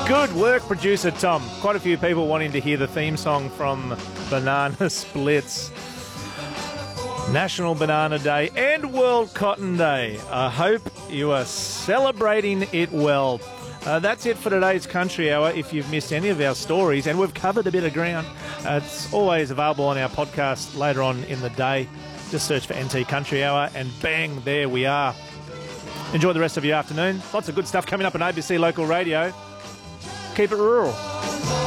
Good work, producer Tom. Quite a few people wanting to hear the theme song from Banana Splits. National Banana Day and World Cotton Day. I hope you are celebrating it well. That's it for today's Country Hour. If you've missed any of our stories, and we've covered a bit of ground, it's always available on our podcast later on in the day. Just search for NT Country Hour and bang, there we are. Enjoy the rest of your afternoon. Lots of good stuff coming up on ABC Local Radio. Keep it rural.